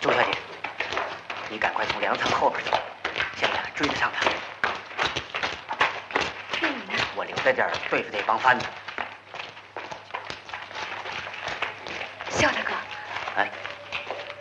周小姐，你赶快从粮仓后边走，想想追得上他。 那你呢？ 我留在这儿对付这帮贩子。 肖大哥。